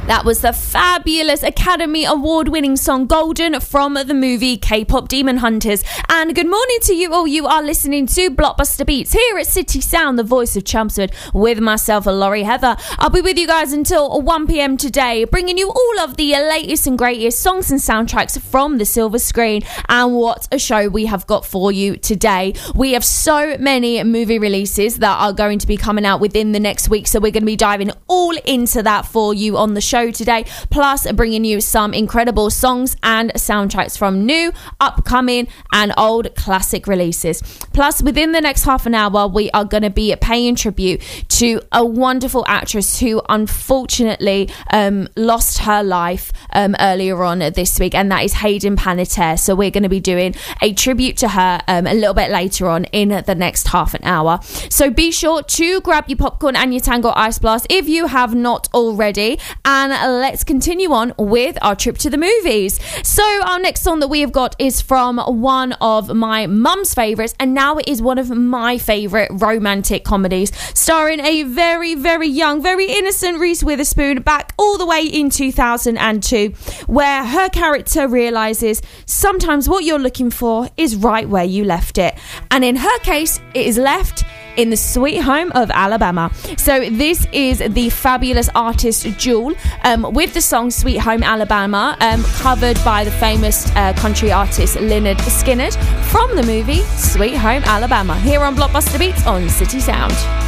That was the fabulous Academy Award-winning song Golden from the movie K-Pop Demon Hunters. And good morning to you all. You are listening to Blockbuster Beats here at City Sound, the voice of Chelmsford, with myself, Laurie Heather. I'll be with you guys until 1 p.m. today, bringing you all of the latest and greatest songs and soundtracks from the silver screen. And what a show we have got for you today. We have so many movie releases that are going to be coming out within the next week, so we're going to be diving all into that for you on the show today, plus bringing you some incredible songs and soundtracks from new, upcoming and old classic releases. Plus, within the next half an hour, we are going to be paying tribute to a wonderful actress who unfortunately lost her life earlier on this week, and that is Hayden Panettiere. So we're going to be doing a tribute to her a little bit later on in the next half an hour. So be sure to grab your popcorn and your Tango Ice Blast if you have not already, and let's continue on with our trip to the movies. So our next song that we have got is from one of my mum's favourites, and now it is one of my favourite romantic comedies, starring a very, very young, very innocent Reese Witherspoon back all the way in 2002, where her character realises sometimes what you're looking for is right where you left it. And in her case, it is left in the sweet home of Alabama. So this is the fabulous artist Jewel with the song Sweet Home Alabama, covered by the famous country artist Lynyrd Skynyrd from the movie Sweet Home Alabama, here on Blockbuster Beats on City Sound.